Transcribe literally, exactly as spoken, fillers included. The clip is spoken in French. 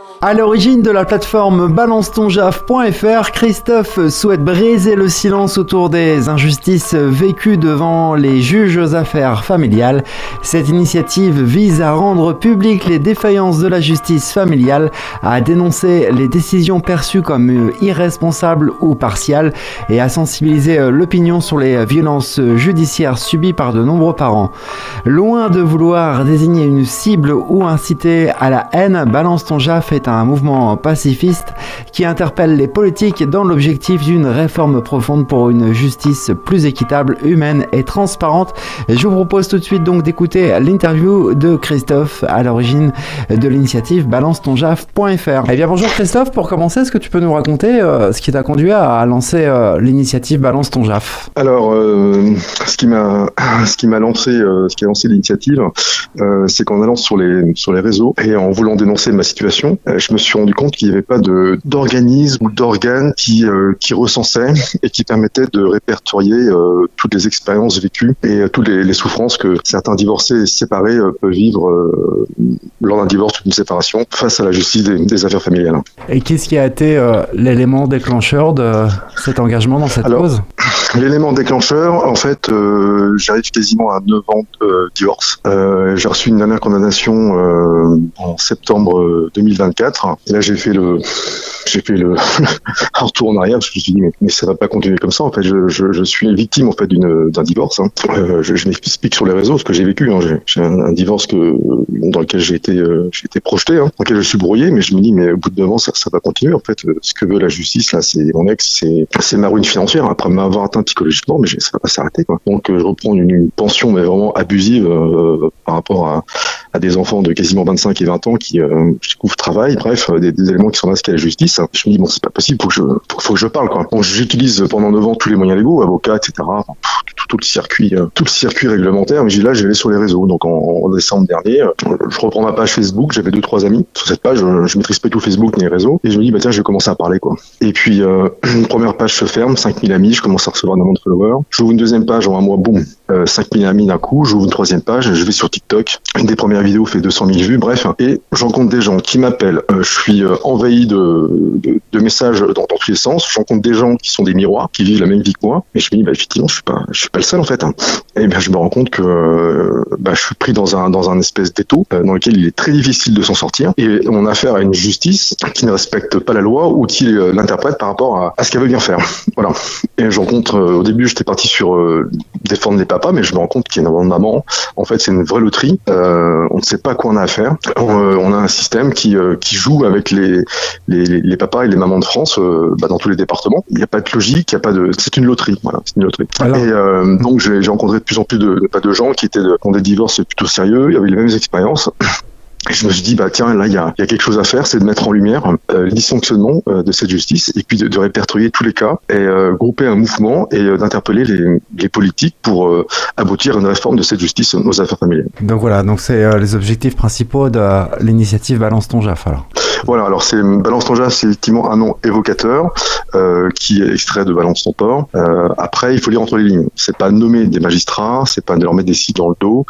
À l'origine de la plateforme balance ton jaf point f r, Christophe souhaite briser le silence autour des injustices vécues devant les juges aux affaires familiales. Cette initiative vise à rendre publiques les défaillances de la justice familiale, à dénoncer les décisions perçues comme irresponsables ou partiales et à sensibiliser l'opinion sur les violences judiciaires subies par de nombreux parents. Loin de vouloir désigner une cible ou inciter à la haine, Balance ton jaf est un un mouvement pacifiste qui interpelle les politiques dans l'objectif d'une réforme profonde pour une justice plus équitable, humaine et transparente. Et je vous propose tout de suite donc d'écouter l'interview de Christophe à l'origine de l'initiative balance ton jaf point f r. Eh bien bonjour Christophe, pour commencer, est-ce que tu peux nous raconter euh, ce qui t'a conduit à lancer euh, l'initiative Balance ton jaf? Alors, euh, ce qui m'a, ce qui m'a lancé, euh, ce qui a lancé l'initiative, euh, c'est qu'en allant sur les sur les réseaux et en voulant dénoncer ma situation, euh, je me suis rendu compte qu'il n'y avait pas de d'organisme ou d'organe qui euh, qui recensait et qui permettait de répertorier euh, toutes les expériences vécues et euh, toutes les, les souffrances que certains divorcés et séparés euh, peuvent vivre euh, lors d'un divorce ou d'une séparation face à la justice des, des affaires familiales. Et qu'est-ce qui a été euh, l'élément déclencheur de cet engagement dans cette Alors, cause? L'élément déclencheur, en fait, euh, j'arrive quasiment à neuf ans de euh, divorce. Euh, j'ai reçu une dernière condamnation euh, en septembre deux mille vingt-quatre. Et là, j'ai fait le, j'ai fait le un retour en arrière. Je me suis dit, mais, mais ça va pas continuer comme ça. En fait, je, je, je suis victime en fait d'une, d'un divorce. Hein. Euh, je, je m'explique sur les réseaux ce que j'ai vécu. Hein. J'ai, j'ai un, un divorce que dans lequel j'ai été, euh, j'ai été projeté, hein, dans lequel je suis brouillé. Mais je me dis, mais au bout de neuf ans, ça, ça va continuer. En fait, ce que veut la justice là, c'est mon ex, c'est, c'est ma ruine financière. Après m'avoir atteint psychologiquement, mais ça va pas s'arrêter, quoi. Donc euh, je reprends une, une pension mais vraiment abusive euh, par rapport à, à des enfants de quasiment vingt-cinq et vingt ans qui euh, je découvre travail, bref, euh, des, des éléments qui sont masqués à la justice. Je me dis bon, c'est pas possible, faut que je faut, faut que je parle, quoi. Donc j'utilise pendant neuf ans tous les moyens légaux, avocats, et cetera. Enfin, tout, tout le circuit, euh, tout le circuit réglementaire. Mais j'ai là, j'allais sur les réseaux. Donc en, en décembre dernier, euh, je reprends ma page Facebook. J'avais deux trois amis sur cette page. Je, je maîtrise pas tout Facebook ni les réseaux. Et je me dis bah tiens, je vais commencer à parler, quoi. Et puis euh, une première page se ferme, cinq mille amis. Je commence à recevoir un nombre de followers. J'ouvre une deuxième page en un mois, boum, euh, cinq mille amis d'un coup. J'ouvre une troisième page, je vais sur TikTok. Une des premières vidéos fait deux cent mille vues, bref. Et je rencontre des gens qui m'appellent. Euh, je suis euh, envahi de, de, de messages dans, dans tous les sens. Je rencontre des gens qui sont des miroirs, qui vivent la même vie que moi. Et je me dis, bah, effectivement, je suis pas, je suis pas le seul, en fait. Hein. Et bien, je me rends compte que euh, bah, je suis pris dans un, dans un espèce d'étau euh, dans lequel il est très difficile de s'en sortir. Et on a affaire à une justice qui ne respecte pas la loi ou qui euh, l'interprète par rapport à, à ce qu'elle veut bien faire. Voilà. Et je rencontre, euh, au début, j'étais parti sur euh, défendre les papas, mais je me rends compte qu'il y a énormément de mamans. En fait, c'est une vraie loterie. Euh, on ne sait pas à quoi on a affaire. On, euh, on a un système qui, euh, qui joue avec les, les, les papas et les mamans de France euh, bah, dans tous les départements. Il n'y a pas de logique, il y a pas de. C'est une loterie. Voilà, c'est une loterie. Alors... Et euh, donc, j'ai, j'ai rencontré de plus en plus de, de, de gens qui étaient de, qui ont des divorces plutôt sérieux. Il y avait les mêmes expériences. Et je me suis dit, bah tiens, là, il y a, y a quelque chose à faire, c'est de mettre en lumière euh, les dysfonctionnements euh, de cette justice et puis de, de répertorier tous les cas et euh, grouper un mouvement et euh, d'interpeller les, les politiques pour euh, aboutir à une réforme de cette justice aux affaires familiales. Donc voilà, donc c'est euh, les objectifs principaux de l'initiative Balance ton jaf, alors. Voilà, alors c'est Balance ton jaf, c'est effectivement un nom évocateur euh, qui est extrait de Balance ton port. Euh, après, il faut lire entre les lignes. C'est pas nommer des magistrats, c'est pas de leur mettre des signes dans le dos,